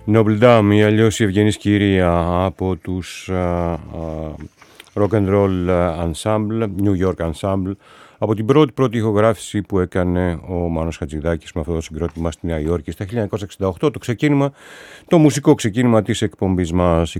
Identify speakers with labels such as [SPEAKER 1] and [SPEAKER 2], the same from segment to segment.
[SPEAKER 1] Noble Dame ή αλλιώς η Ευγενής Κυρία από τους Rock and Roll Ensemble, New York Ensemble, από την πρώτη ηχογράφηση που έκανε ο Μάνος Χατζηδάκης με αυτό το συγκρότημα στη Νέα Υόρκη στα 1968, το μουσικό ξεκίνημα της εκπομπής μας.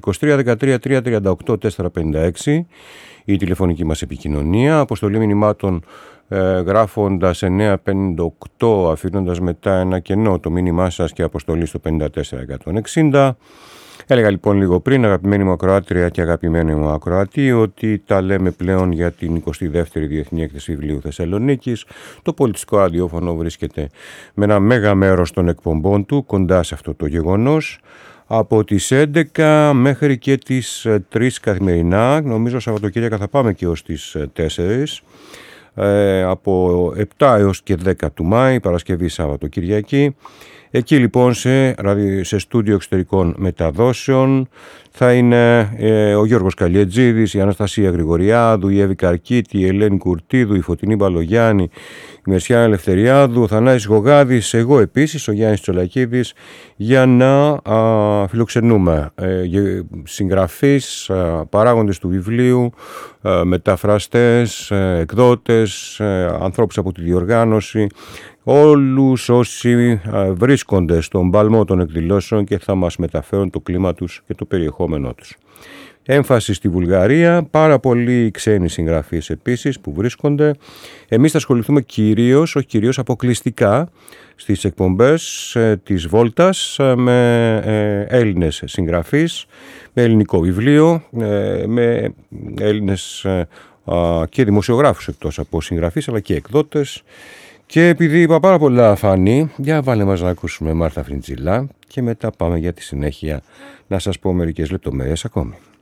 [SPEAKER 1] 23-13-338-456 η τηλεφωνική μας επικοινωνία, αποστολή μηνυμάτων γράφοντας 958, αφήνοντας μετά ένα κενό το μήνυμά σας και αποστολή στο 54160. Έλεγα λοιπόν λίγο πριν, αγαπημένη μου ακροάτρια και αγαπημένη μου ακροατή, ότι τα λέμε πλέον για την 22η Διεθνή Έκθεση Βιβλίου Θεσσαλονίκης. Το πολιτιστικό ραδιόφωνο βρίσκεται με ένα μέγα μέρος των εκπομπών του κοντά σε αυτό το γεγονός. Από τις 11 μέχρι και τις 3 καθημερινά, νομίζω Σαββατοκύριακα θα πάμε και ως τις 4. Από 7 έως και 10 του Μάη, Παρασκευή, Σάββατο, Κυριακή. Εκεί λοιπόν σε στούντιο εξωτερικών μεταδόσεων θα είναι ο Γιώργος Καλιετζίδης, η Αναστασία Γρηγοριάδου, η Εύη Καρκίτη, η Ελένη Κουρτίδου, η Φωτεινή Μπαλογιάννη, η Μερσιάνα Ελευθεριάδου, ο Θανάσης Γογάδης, εγώ επίσης, ο Γιάννης Τσολακίδης, για να φιλοξενούμε συγγραφείς, παράγοντες του βιβλίου, μεταφραστές, εκδότες, ανθρώπους από τη διοργάνωση, όλους όσοι βρίσκονται στον παλμό των εκδηλώσεων και θα μας μεταφέρουν το κλίμα τους και το περιεχόμενό τους. Έμφαση στη Βουλγαρία, πάρα πολλοί ξένοι συγγραφείς επίσης που βρίσκονται. Εμείς θα ασχοληθούμε κυρίως αποκλειστικά στις εκπομπές της Βόλτας με Έλληνες συγγραφείς, με ελληνικό βιβλίο, με Έλληνες και δημοσιογράφους εκτός από συγγραφείς αλλά και εκδότες. Και επειδή είπα πάρα πολλά, Φάνη, για βάλε μας να ακούσουμε Μάρθα Φριντζιλά και μετά πάμε για τη συνέχεια να σας πω μερικές λεπτομέρειες ακόμη.